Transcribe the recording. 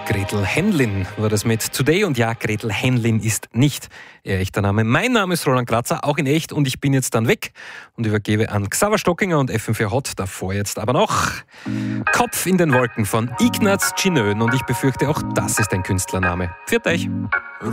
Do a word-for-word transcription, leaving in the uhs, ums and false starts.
Gretel Henlin war das mit Today und ja, Gretel Henlin ist nicht ihr echter Name. Mein Name ist Roland Grazer, auch in echt, und ich bin jetzt dann weg und übergebe an Xaver Stockinger und F M vier Hot. Davor jetzt aber noch Kopf in den Wolken von Ignaz Chinön, und ich befürchte, auch das ist ein Künstlername. Pfiat euch!